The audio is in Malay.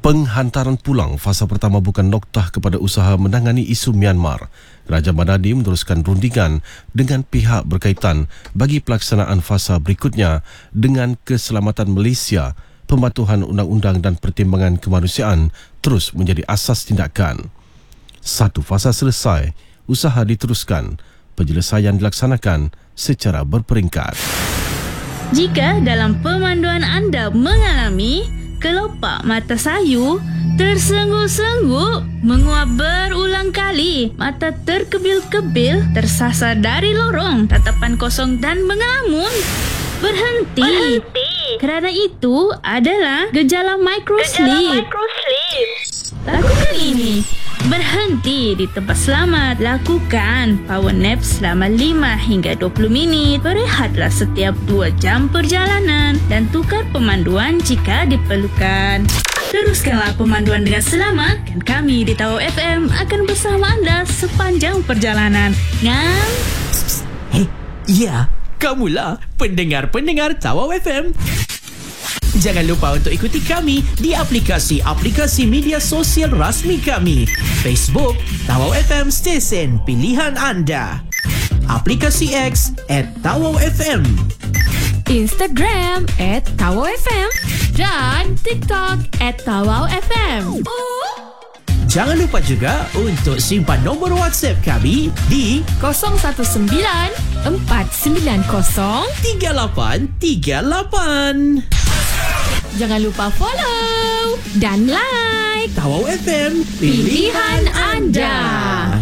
Penghantaran pulang fasa pertama bukan noktah kepada usaha menangani isu Myanmar. Kerajaan Bandardi meneruskan rundingan dengan pihak berkaitan bagi pelaksanaan fasa berikutnya dengan keselamatan Malaysia, pematuhan undang-undang dan pertimbangan kemanusiaan terus menjadi asas tindakan. Satu fasa selesai, usaha diteruskan, penyelesaian dilaksanakan secara berperingkat. Jika dalam pemanduan anda mengalami kelopak mata sayu, tersengguk-sengguk, menguap berulang kali, mata terkebil-kebil, tersasar dari lorong, tatapan kosong dan mengamun, berhenti. Kerana itu adalah gejala microsleep. Lakukan ini. Berhenti di tempat selamat. Lakukan power nap selama 5 hingga 20 minit. Berehatlah setiap 2 jam perjalanan dan tukar pemanduan jika diperlukan. Teruskanlah pemanduan dengan selamat dan kami di Tawau FM akan bersama anda sepanjang perjalanan. Ngam? Hei, ya, kamulah pendengar-pendengar Tawau FM. Jangan lupa untuk ikuti kami di aplikasi media sosial rasmi kami. Facebook, Tawau FM Stesen Pilihan Anda. Aplikasi X @TawauFM. Instagram @TawauFM. Dan TikTok @TawauFM. Jangan lupa juga untuk simpan nombor WhatsApp kami di 019 490 3838. Jangan lupa follow dan like Tawau FM pilihan anda.